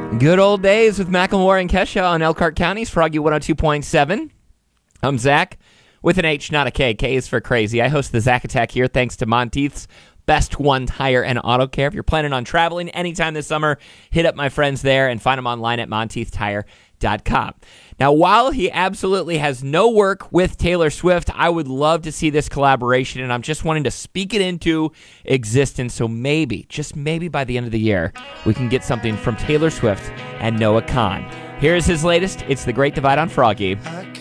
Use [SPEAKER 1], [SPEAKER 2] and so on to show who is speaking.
[SPEAKER 1] Good old days with Macklemore and Kesha on Elkhart County's Froggy 102.7. I'm Zach with an H, not a K. K is for crazy. I host the Zach Attack here thanks to Monteith's Best One Tire and Auto Care. If you're planning on traveling anytime this summer, hit up my friends there and find them online at monteithtire.com. Now, while he absolutely has no work with Taylor Swift, I would love to see this collaboration, and I'm just wanting to speak it into existence. So maybe, just maybe by the end of the year, we can get something from Taylor Swift and Noah Kahan. Here's his latest. It's The Great Divide on Froggy.